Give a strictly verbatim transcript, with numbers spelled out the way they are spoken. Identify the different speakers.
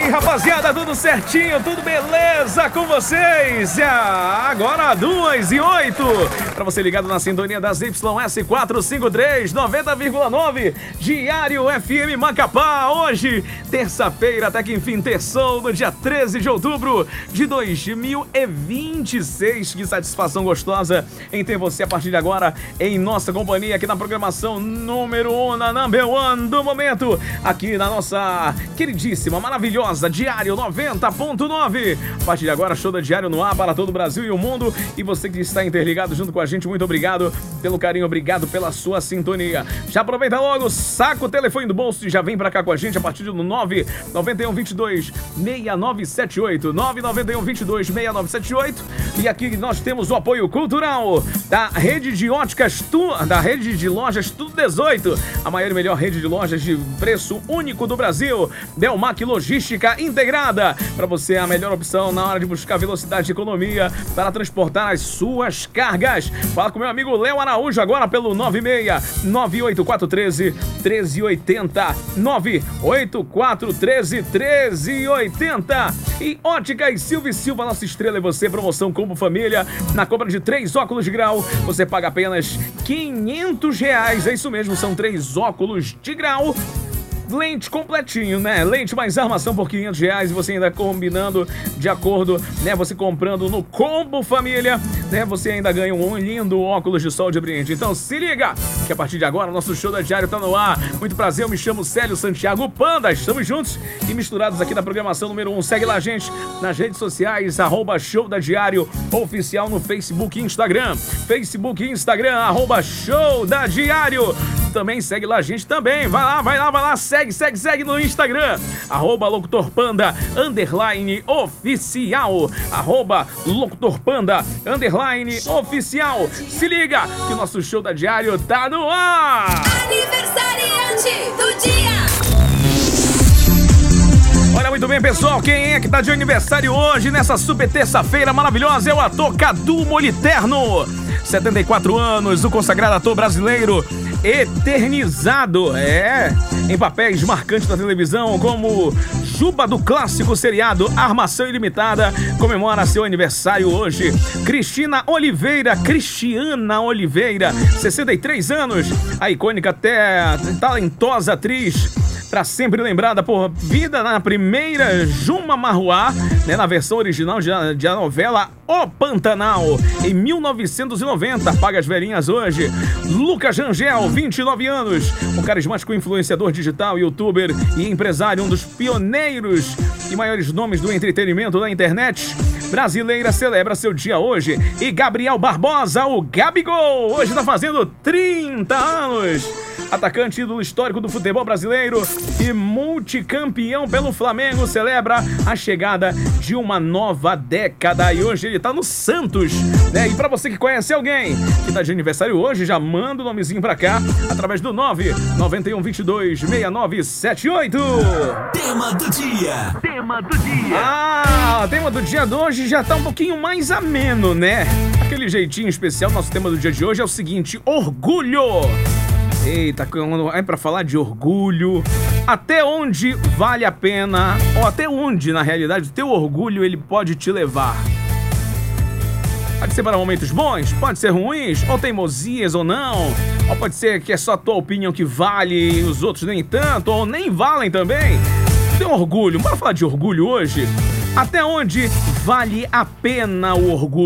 Speaker 1: Rapaziada, tudo certinho, tudo beleza com vocês? É agora duas e oito. Pra você ligado na sintonia das Y S quatrocentos e cinquenta e três, noventa vírgula nove, Diário F M Macapá. Hoje, terça-feira, até que enfim, terçou, no dia treze de outubro de dois mil e vinte e seis. Que satisfação gostosa em ter você a partir de agora em nossa companhia aqui na programação número um, na number one do momento, aqui na nossa queridíssima, maravilhosa Diário noventa ponto nove. A partir de agora, show da Diário no ar para todo o Brasil e o mundo. E você que está interligado junto com a gente, muito obrigado pelo carinho, obrigado pela sua sintonia. Já aproveita logo, saca o telefone do bolso e já vem pra cá com a gente a partir do nove nove um, dois dois, seis nove sete oito, nove nove um, dois dois, seis nove sete oito. E aqui nós temos o apoio cultural da rede de óticas, tu, da rede de lojas Tudo dezoito, a maior e melhor rede de lojas de preço único do Brasil. Delmac Logística Integrada, para você a melhor opção na hora de buscar velocidade e economia para transportar as suas cargas. Fala com meu amigo Léo Araújo agora pelo nove seis nove oito quatro um três, um três oito zero, nove oito quatro um três, um três oito zero. E Óticas Silva e Silva, nossa estrela é você, promoção Combo Família. Na compra de três óculos de grau, você paga apenas quinhentos reais. É isso mesmo, são três óculos de grau. Lente completinho, né? Lente mais armação por quinhentos reais e você ainda combinando de acordo, né? Você comprando no Combo Família, né? Você ainda ganha um lindo óculos de sol de brinde. Então se liga, que a partir de agora o nosso show da Diário tá no ar. Muito prazer, eu me chamo Célio Santiago Panda. Estamos juntos e misturados aqui na programação número um. Segue lá a gente nas redes sociais, arroba Show da Diário Oficial no Facebook e Instagram. Facebook e Instagram, arroba Show da Diário. Também segue lá a gente também. Vai lá, vai lá, vai lá. Segue, segue, segue no Instagram. Arroba Locutor Panda, underline oficial. Arroba Locutor Panda, underline oficial. Se liga que o nosso show da Diário tá no ar.
Speaker 2: Aniversariante do dia.
Speaker 1: Olha, muito bem, pessoal, quem é que tá de aniversário hoje, nessa super terça-feira maravilhosa? É o ator Cadu Moliterno, setenta e quatro anos, o consagrado ator brasileiro, eternizado, é, em papéis marcantes da televisão, como Juba do clássico seriado Armação Ilimitada, comemora seu aniversário hoje. Cristina Oliveira, Cristiana Oliveira, sessenta e três anos, a icônica até talentosa atriz, para sempre lembrada por vida na primeira Juma Marruá, né, na versão original de, de a novela O Pantanal, em mil novecentos e noventa. Paga as velhinhas hoje. Lucas Rangel, vinte e nove anos, um carismático influenciador digital, youtuber e empresário, um dos pioneiros e maiores nomes do entretenimento da internet brasileira, celebra seu dia hoje. E Gabriel Barbosa, o Gabigol, hoje está fazendo trinta anos. Atacante ídolo histórico do futebol brasileiro e multicampeão pelo Flamengo, celebra a chegada de uma nova década e hoje ele tá no Santos, né? E pra você que conhece alguém que tá de aniversário hoje, já manda o nomezinho pra cá através do nove nove um, dois dois, seis nove sete oito.
Speaker 2: Tema do dia. Tema do dia.
Speaker 1: Ah, o tema do dia de hoje já tá um pouquinho mais ameno, né? Aquele jeitinho especial. Nosso tema do dia de hoje é o seguinte: orgulho. Eita, quando é pra falar de orgulho, até onde vale a pena, ou até onde, na realidade, o teu orgulho ele pode te levar? Pode ser para momentos bons, pode ser ruins, ou teimosias ou não, ou pode ser que é só a tua opinião que vale e os outros nem tanto, ou nem valem também. Teu orgulho, bora falar de orgulho hoje? Até onde vale a pena o orgulho?